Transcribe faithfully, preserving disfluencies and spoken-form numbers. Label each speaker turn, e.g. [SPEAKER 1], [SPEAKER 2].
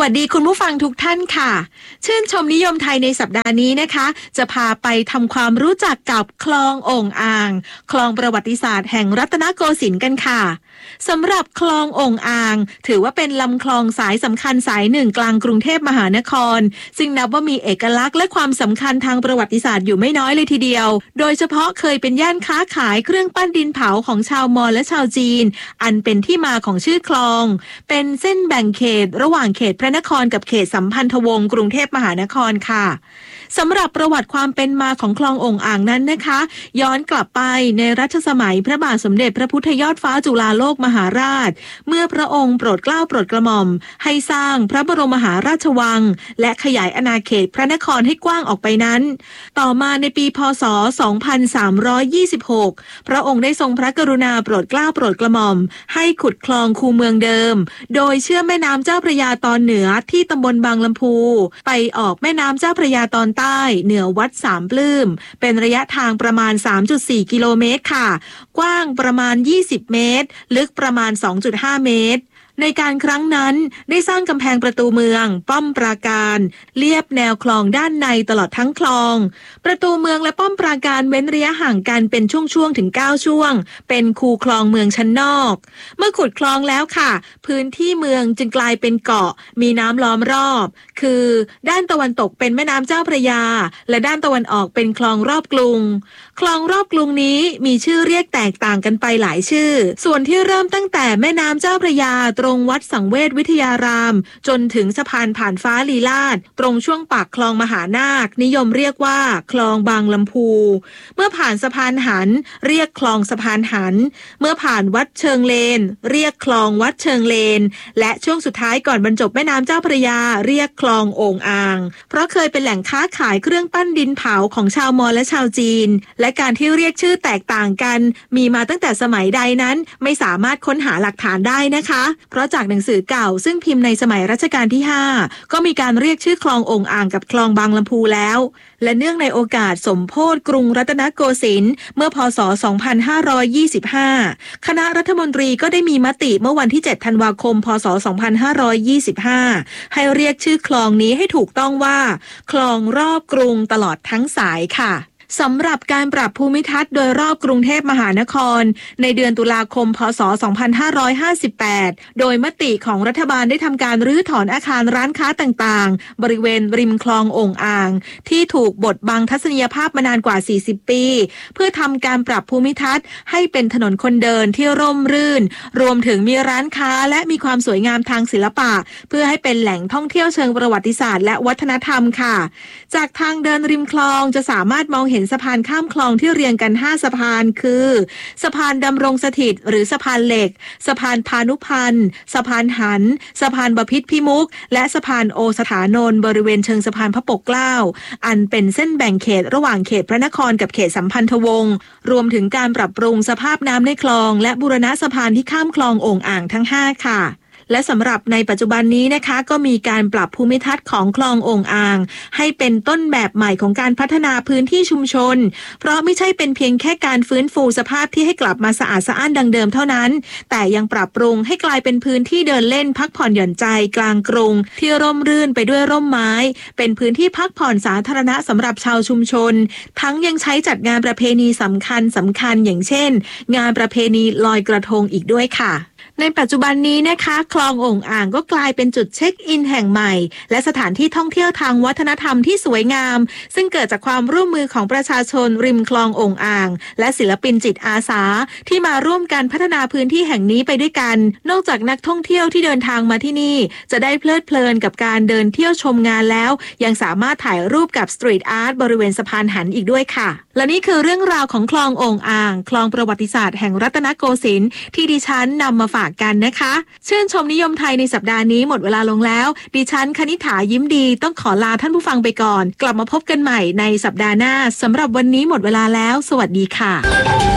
[SPEAKER 1] วัสดีคุณผู้ฟังทุกท่านค่ะชื่นชมนิยมไทยในสัปดาห์นี้นะคะจะพาไปทำความรู้จักกับคลองโอ่งอ่างคลองประวัติศาสตร์แห่งรัตนโกสินทร์กันค่ะสำหรับคลองโอ่งอ่างถือว่าเป็นลำคลองสายสำคัญสายหนึ่งกลางกรุงเทพมหานครซึ่งนับว่ามีเอกลักษณ์และความสำคัญทางประวัติศาสตร์อยู่ไม่น้อยเลยทีเดียวโดยเฉพาะเคยเป็นย่านค้าขายเครื่องปั้นดินเผาของชาวมอญและชาวจีนอันเป็นที่มาของชื่อคลองเป็นเส้นแบ่งเขตระหว่างเขตพระนครกับเขตสัมพันธวงศ์กรุงเทพมหานครค่ะสำหรับประวัติความเป็นมาของคลองโอ่งอ่างนั้นนะคะย้อนกลับไปในรัชสมัยพระบาทสมเด็จพระพุทธยอดฟ้าจุฬาโลกมหาราชเมื่อพระองค์โปรดเกล้าโปรดกระหม่อมให้สร้างพระบรมมหาราชวังและขยายอาณาเขตพระนครให้กว้างออกไปนั้นต่อมาในปีพ.ศ. สองพันสามร้อยยี่สิบหกพระองค์ได้ทรงพระกรุณาโปรดเกล้าโปรดกระหม่อมให้ขุดคลองคูเมืองเดิมโดยเชื่อมแม่น้ำเจ้าพระยาตอนเหนือที่ตำบลบางลำพูไปออกแม่น้ำเจ้าพระยาตอนใต้เหนือวัดสามปลื้มเป็นระยะทางประมาณ สามจุดสี่ กิโลเมตรค่ะกว้างประมาณยี่สิบเมตรลึกประมาณ สองจุดห้า เมตรในการครั้งนั้นได้สร้างกำแพงประตูเมืองป้อมปราการเลียบแนวคลองด้านในตลอดทั้งคลองประตูเมืองและป้อมปราการเว้นระยะห่างกันเป็นช่วงๆถึงเก้าช่วงเป็นคูคลองเมืองชั้นนอกเมื่อขุดคลองแล้วค่ะพื้นที่เมืองจึงกลายเป็นเกาะมีน้ำล้อมรอบคือด้านตะวันตกเป็นแม่น้ำเจ้าพระยาและด้านตะวันออกเป็นคลองรอบกรุงคลองรอบกรุงนี้มีชื่อเรียกแตกต่างกันไปหลายชื่อส่วนที่เริ่มตั้งแต่แม่น้ำเจ้าพระยาตรงวัดสังเวชวิทยารามจนถึงสะพานผ่านฟ้าลีลาศตรงช่วงปากคลองมหานาคนิยมเรียกว่าคลองบางลำพูเมื่อผ่านสะพานหันเรียกคลองสะพานหันเมื่อผ่านวัดเชิงเลนเรียกคลองวัดเชิงเลนและช่วงสุดท้ายก่อนบรรจบแม่น้ำเจ้าพระยาเรียกคลองโอ่งอ่างเพราะเคยเป็นแหล่งค้าขายเครื่องปั้นดินเผาของชาวมอญและชาวจีนและการที่เรียกชื่อแตกต่างกันมีมาตั้งแต่สมัยใดนั้นไม่สามารถค้นหาหลักฐานได้นะคะเพราะจากหนังสือเก่าซึ่งพิมพ์ในสมัยรัชกาลที่ห้าก็มีการเรียกชื่อคลองโอ่งอ่างกับคลองบางลำพูแล้วและเนื่องในโอกาสสมโภชกรุงรัตนโกสินทร์เมื่อพ.ศ. สองพันห้าร้อยยี่สิบห้าคณะรัฐมนตรีก็ได้มีมติเมื่อวันที่เจ็ดธันวาคมพ.ศ. สองพันห้าร้อยยี่สิบห้าให้เรียกชื่อคลองนี้ให้ถูกต้องว่าคลองรอบกรุงตลอดทั้งสายค่ะสำหรับการปรับภูมิทัศน์โดยรอบกรุงเทพมหานครในเดือนตุลาคมพ.ศ. สองพันห้าร้อยห้าสิบแปดโดยมติของรัฐบาลได้ทำการรื้อถอนอาคารร้านค้าต่างๆบริเวณริมคลองโอ่งอ่างที่ถูกบดบังทัศนียภาพมานานกว่าสี่สิบปีเพื่อทำการปรับภูมิทัศน์ให้เป็นถนนคนเดินที่ร่มรื่นรวมถึงมีร้านค้าและมีความสวยงามทางศิลปะเพื่อให้เป็นแหล่งท่องเที่ยวเชิงประวัติศาสตร์และวัฒนธรรมค่ะจากทางเดินริมคลองจะสามารถมองเห็นสะพานข้ามคลองที่เรียงกันห้าสะพานคือสะพานดำรงสถิตหรือสะพานเหล็กสะพานพานุพันธ์สะพานหันสะพานบพิตรพิมุขและสะพานโอสถานนท์บริเวณเชิงสะพานพระปกเกล้าอันเป็นเส้นแบ่งเขตระหว่างเขตพระนครกับเขตสัมพันธวงศ์รวมถึงการปรับปรุงสภาพน้ำในคลองและบูรณะสะพานที่ข้ามคลองโอ่งอ่างทั้งห้าค่ะและสำหรับในปัจจุบันนี้นะคะก็มีการปรับภูมิทัศน์ของคลองโอ่งอ่างให้เป็นต้นแบบใหม่ของการพัฒนาพื้นที่ชุมชนเพราะไม่ใช่เป็นเพียงแค่การฟื้นฟูสภาพที่ให้กลับมาสะอาดสะอ้านดังเดิมเท่านั้นแต่ยังปรับปรุงให้กลายเป็นพื้นที่เดินเล่นพักผ่อนหย่อนใจกลางกรุงที่ร่มรื่นไปด้วยร่มไม้เป็นพื้นที่พักผ่อนสาธารณะสำหรับชาวชุมชนทั้งยังใช้จัดงานประเพณีสำคัญสำคัญอย่างเช่นงานประเพณีลอยกระทงอีกด้วยค่ะในปัจจุบันนี้นะคะคลองโอ่งอ่างก็กลายเป็นจุดเช็คอินแห่งใหม่และสถานที่ท่องเที่ยวทางวัฒนธรรมที่สวยงามซึ่งเกิดจากความร่วมมือของประชาชนริมคลองโอ่งอ่างและศิลปินจิตอาสาที่มาร่วมกันพัฒนาพื้นที่แห่งนี้ไปด้วยกันนอกจากนักท่องเที่ยวที่เดินทางมาที่นี่จะได้เพลิดเพลินกับการเดินเที่ยวชมงานแล้วยังสามารถถ่ายรูปกับสตรีทอาร์ตบริเวณสะพานหันอีกด้วยค่ะและนี่คือเรื่องราวของคลองโอ่งอ่างคลองประวัติศาสตร์แห่งรัตนโกสินทร์ที่ดิฉันนำมาฝากกันนะคะชื่นชมนิยมไทยในสัปดาห์นี้หมดเวลาลงแล้วดิฉันคณิษฐายิ้มดีต้องขอลาท่านผู้ฟังไปก่อนกลับมาพบกันใหม่ในสัปดาห์หน้าสำหรับวันนี้หมดเวลาแล้วสวัสดีค่ะ